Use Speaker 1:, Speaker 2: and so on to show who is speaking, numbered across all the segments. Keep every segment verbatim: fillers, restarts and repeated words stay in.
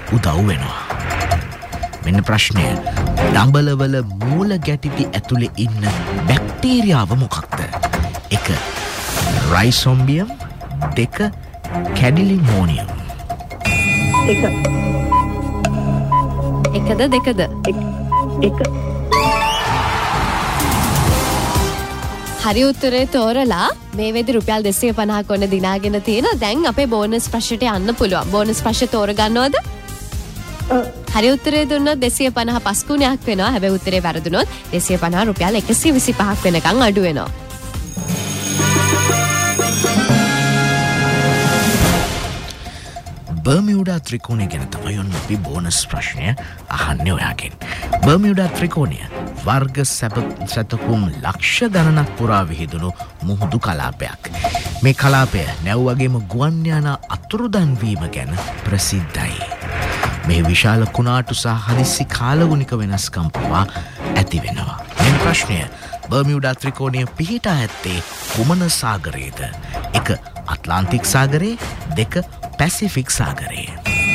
Speaker 1: උදව් වෙනවා. මෙන්න ප්‍රශ්නය. දඹලවල මූල ගැටිටි ඇතුලේ ඉන්න බැක්ටීරියාව මොකක්ද? එක රයිසෝම්බියම්, දෙක කැඩිලිමෝනියම්.
Speaker 2: එක
Speaker 3: එකද දෙකද?
Speaker 2: එක
Speaker 3: හරි උත්තරේ තෝරලා මේ වෙද්දි රුපියල් දෙසිය පනහක් ඔන්න දිනාගෙන තියෙනවා. දැන් අපේ බෝනස් ප්‍රශ්නට යන්න පුළුවන්. බෝනස් ප්‍රශ්න තෝරගන්නවද? හරි උත්තරේ දුන්නොත් දෙසිය පනහ පස් ගුණයක් වෙනවා. හැබැයි උත්තරේ වැරදුනොත් දෙසිය පනහ රුපියල් එකසිය විසිපහක් වෙනකන් අඩු වෙනවා.
Speaker 1: බර්මියුඩා ත්‍රිකෝණය ගැන තමයි ඔන්න අපි බෝනස් ප්‍රශ්නය අහන්නේ ඔයාගෙන්. බර්මියුඩා ත්‍රිකෝණය වර්ග සැතකුම් ලක්ෂ ගණනක් පුරා විහිදුණු මුහුදු කලාපයක්. මේ කලාපය නැව් වගේම ගුවන් යානා අතුරුදන්වීම ගැන ප්‍රසිද්ධයි. මේ විශාල කුණාටු සහ හදිස්සි කාලගුණික වෙනස්කම් පවා ඇති වෙනවා. මේ ප්‍රශ්නය බර්මියුඩා ත්‍රිකෝණය පිහිටා ඇත්තේ කුමන සාගරයේද? එක අට්ලාන්ටික් සාගරයේ, දෙක පැසිෆික් සාගරයේ.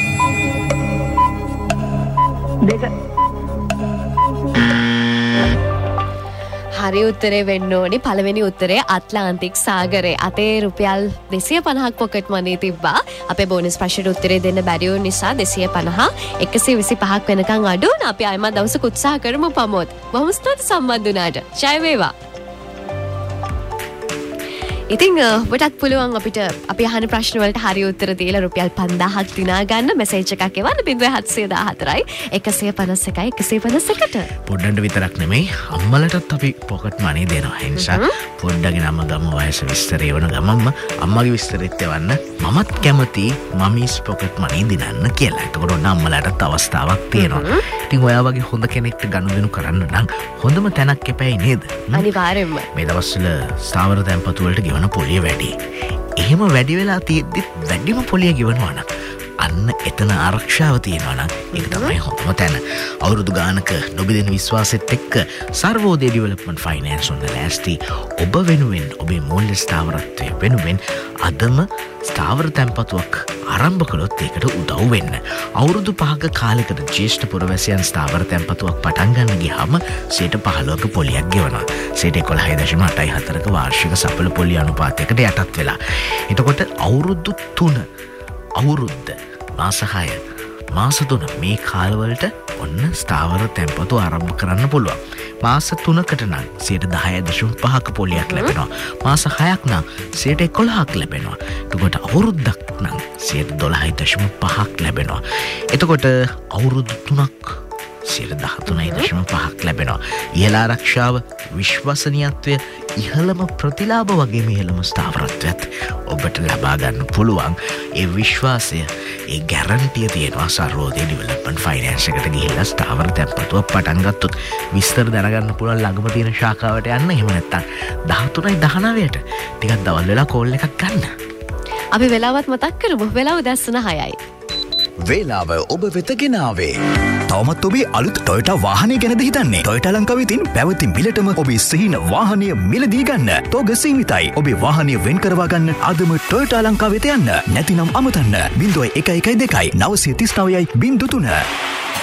Speaker 2: දෙක
Speaker 3: හරි උත්තරේ වෙන්න ඕනේ. පළවෙනි උත්තරේ අට්ලාන්ටික් සාගරේ. අතේ රුපියල් දෙසිය පනහක් පොකට් මනී තිබ්බා. අපේ බෝනස් ප්‍රශ්නෙට උත්තරේ දෙන්න බැරි වුන නිසා දෙසිය පනහ එකසිය විසිපහක් වෙනකන් අඩු වුණා. අපි ආයෙමත් දවසක උත්සාහ කරමු පමොත්. බොහොම ස්තුතියි සම්බන්ධ වුණාට. ජය වේවා. ඉතින් ඔබටත් පුළුවන් අපිට අපි අහන ප්‍රශ්න වලට හරි උත්තර දීලා රුපියල් පන්දාහක් දිනා ගන්න මෙසේජ් එකක් එවන්න ज़ीरो सात ज़ीरो ज़ीरो चार එකසිය පනස් එකයි එකසිය පනස් එකට.
Speaker 1: පොඩ්ඩන්ට විතරක් නෙමෙයි අම්මලටත් අපි පොකට් මනී දෙනවා. ඒ නිසා පොඩ්ඩගෙන අම්ම ගම වයස විස්තරය වන ගමම්ම අම්මගේ විස්තරෙත් එවන්න. මමත් කැමති මමීස් පොකට් මනී දිනන්න කියලා. එතකොට ඔන්න අම්මලටත් අවස්ථාවක් තියෙනවා. ඉතින් ඔයා වගේ හොඳ කෙනෙක්ට ගනුදෙනු කරන්න නම් හොඳම තැනක් එපැයි නේද?
Speaker 3: අනිවාර්යෙන්ම.
Speaker 1: මේ දවස්වල ස්ථාවර තැන්පතු වලට ගෙවන පොලිය වැඩි. එහෙම වැඩි වෙලා තියෙද්දිත් වැඩිම පොලිය ගෙවනවා නම් අන්න එතන ආරක්ෂාව තියෙනවා නම් ඒක තමයි හොඳම තැන. අවුරුදු ගානක නොබිදෙන විශ්වාසෙත් එක්ක සර්වෝදය ඩෙවලොප්මන්ට් ෆයිනෑන්ස් ඔන්න ලෑස්ති ඔබ වෙනුවෙන් ඔබේ මූල්‍ය ස්ථාවරත්වය වෙනුවෙන් අදම ස්ථාවර තැන්පතුවක් ආරම්භ කළොත් ඒකට උදව් වෙන්න. අවුරුදු පහක කාලයකට ජ්‍යෙෂ්ඨ පුරවැසියන් ස්ථාවර තැන්පතුවක් පටන් ගන්න ගියාම සියයට පහළොවක පොලියක් ගෙවනවා. සියයට එකොළහ දශම අටයි හතරක වාර්ෂික සඵල පොලිය අනුපාතයකට යටත් වෙලා. එතකොට අවුරුදු තුන අවුරුද්ද මාස හය මාස තුන මේ කාලවලට ඔන්න ස්ථාවර තැන්පතු ආරම්භ කරන්න පුළුවන්. මාස තුනකට නම් සියයට දහය දශම පහක පොලියක් ලැබෙනවා. මාස හයක් නම් සියයට එකොළහක් ලැබෙනවා. එතකොට අවුරුද්දක් නම් සියයට දොළහයි දශම පහක් ලැබෙනවා. එතකොට අවුරුදු තුනක් සියයට දහතුනයි දශම පහක් ලැබෙනවා. ඉහළ ආරක්ෂාව, විශ්වසනීයත්වය, ඉහළම ප්‍රතිලාභ වගේම ඉහළම ස්ථාවරත්වයත් ඔබට ලබා ගන්න පුළුවන්. ඒ විශ්වාසය, ඒ ගැරන්ටිය තියෙනවා සර්වෝදය ඩෙවලොප්මන්ට් ෆයිනෑන්ස් එකට ගිහිල්ලා ස්ථාවර තැන්පතුවක් පටන් ගත්තොත්. විස්තර දැනගන්න පුළුවන් ළඟම තියෙන ශාඛාවට යන්න. එහෙම නැත්නම් දහතුනයි දහනවයට ටිකක් දවල් වෙලා කෝල් එකක් ගන්න.
Speaker 3: අපි වෙලාවත් මතක් කරමු. වෙලාව දැස්සන හයයි.
Speaker 4: වේලාව ඔබ වෙත ගෙනාවේ. තවමත් ඔබේ අලුත් ටොයෝටා වාහනය ගැනද හිතන්නේ? ටොයෝටා ලංකාවෙතින් පැවති මිලටම ඔබේ සිහින වාහනය මිලදී ගන්න. තෝග සීමිතයි. ඔබේ වාහනය වෙන් කරවා ගන්න අදම ටොයෝටා ලංකාවෙත යන්න. නැතිනම් අමතන්න. ज़ीरो एक एक दो नौ तीन नौ ज़ीरो तीन.